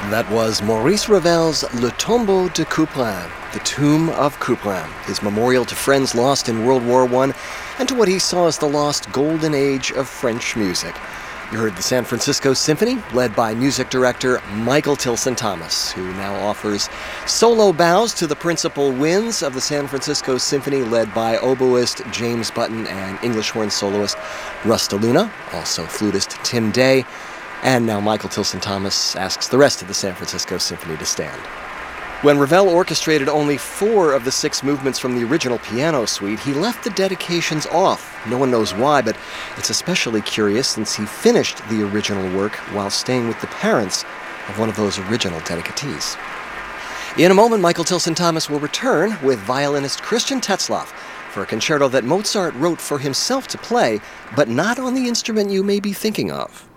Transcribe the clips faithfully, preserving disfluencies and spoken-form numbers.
That was Maurice Ravel's Le Tombeau de Couperin, The Tomb of Couperin, his memorial to friends lost in World War One and to what he saw as the lost golden age of French music. You heard the San Francisco Symphony, led by music director Michael Tilson Thomas, who now offers solo bows to the principal winds of the San Francisco Symphony, led by oboist James Button and English horn soloist Russ DeLuna, also flutist Tim Day. And now Michael Tilson Thomas asks the rest of the San Francisco Symphony to stand. When Ravel orchestrated only four of the six movements from the original piano suite, he left the dedications off. No one knows why, but it's especially curious since he finished the original work while staying with the parents of one of those original dedicatees. In a moment, Michael Tilson Thomas will return with violinist Christian Tetzlaff for a concerto that Mozart wrote for himself to play, but not on the instrument you may be thinking of.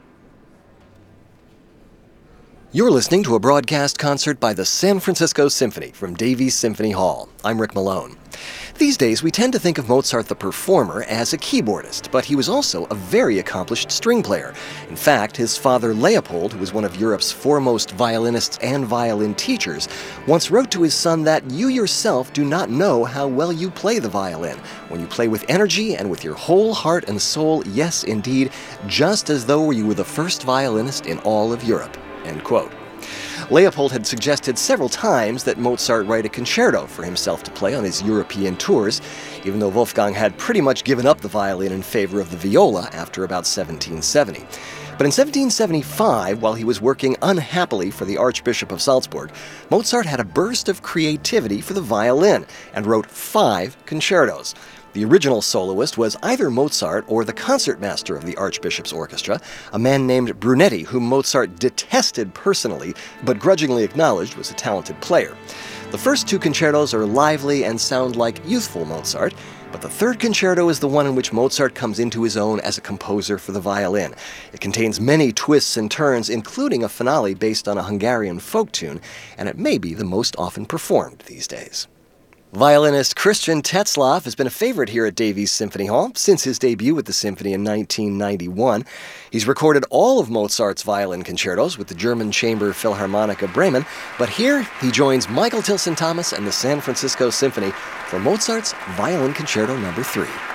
You're listening to a broadcast concert by the San Francisco Symphony from Davies Symphony Hall. I'm Rick Malone. These days, we tend to think of Mozart the performer as a keyboardist, but he was also a very accomplished string player. In fact, his father Leopold, who was one of Europe's foremost violinists and violin teachers, once wrote to his son that you yourself do not know how well you play the violin. When you play with energy and with your whole heart and soul, yes, indeed, just as though you were the first violinist in all of Europe. End quote. Leopold had suggested several times that Mozart write a concerto for himself to play on his European tours, even though Wolfgang had pretty much given up the violin in favor of the viola after about seventeen seventy. But in seventeen seventy-five, while he was working unhappily for the Archbishop of Salzburg, Mozart had a burst of creativity for the violin and wrote five concertos. The original soloist was either Mozart or the concertmaster of the Archbishop's orchestra, a man named Brunetti, whom Mozart detested personally, but grudgingly acknowledged was a talented player. The first two concertos are lively and sound like youthful Mozart, but the third concerto is the one in which Mozart comes into his own as a composer for the violin. It contains many twists and turns, including a finale based on a Hungarian folk tune, and it may be the most often performed these days. Violinist Christian Tetzlaff has been a favorite here at Davies Symphony Hall since his debut with the symphony in nineteen ninety-one. He's recorded all of Mozart's violin concertos with the German Chamber Philharmonic of Bremen, but here he joins Michael Tilson Thomas and the San Francisco Symphony for Mozart's Violin Concerto number three.